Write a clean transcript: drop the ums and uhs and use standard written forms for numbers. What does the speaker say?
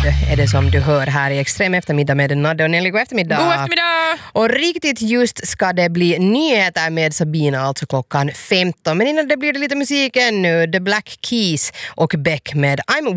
är det som du hör här i Extrem eftermiddag med Nadde och Nelly. God eftermiddag. God eftermiddag. Och riktigt just ska det bli nyheter med Sabina, alltså klockan 15. Men innan det blir det lite musik ännu. The Black Keys och Beck med I'm